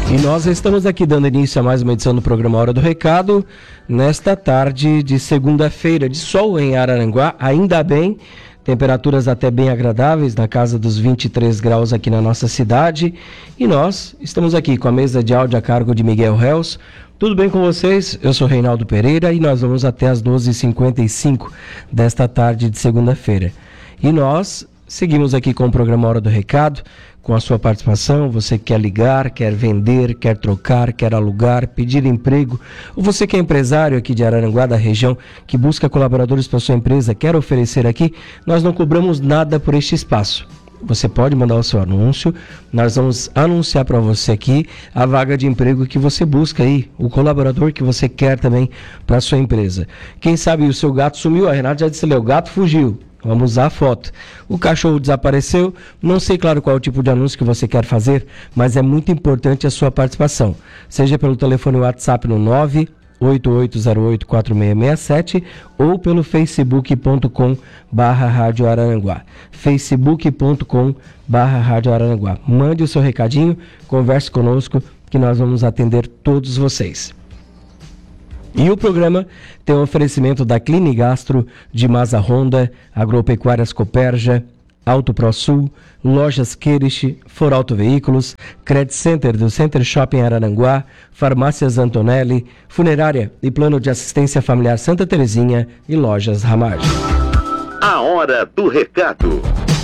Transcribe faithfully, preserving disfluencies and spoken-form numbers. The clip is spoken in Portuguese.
E nós estamos aqui dando início a mais uma edição do programa Hora do Recado, nesta tarde de segunda-feira, de sol em Araranguá, ainda bem, temperaturas até bem agradáveis, na casa dos vinte e três graus aqui na nossa cidade, e nós estamos aqui com a mesa de áudio a cargo de Miguel Reus. Tudo bem com vocês? Eu sou Reinaldo Pereira e nós vamos até as doze e cinquenta e cinco desta tarde de segunda-feira. E nós seguimos aqui com o programa Hora do Recado, com a sua participação. Você quer ligar, quer vender, quer trocar, quer alugar, pedir emprego, ou você que é empresário aqui de Araranguá, da região, que busca colaboradores para sua empresa, quer oferecer aqui, nós não cobramos nada por este espaço. Você pode mandar o seu anúncio, nós vamos anunciar para você aqui a vaga de emprego que você busca aí, o colaborador que você quer também para a sua empresa. Quem sabe o seu gato sumiu, a Renata já disse ali, o gato fugiu. Vamos usar a foto. O cachorro desapareceu, não sei, claro, qual é o tipo de anúncio que você quer fazer, mas é muito importante a sua participação. Seja pelo telefone WhatsApp no nove oito oito zero oito quatro seis seis sete ou pelo facebook ponto com barra rádio Araranguá. facebook ponto com barra rádio Araranguá. Mande o seu recadinho, converse conosco que nós vamos atender todos vocês. E o programa tem um oferecimento da Clinigastro, de Masa Honda, Agropecuárias Copérgia, Auto ProSul, Lojas Querich, For Auto Veículos, Credit Center do Center Shopping Araranguá, Farmácias Antonelli, Funerária e Plano de Assistência Familiar Santa Terezinha e Lojas Ramage. A Hora do Recado.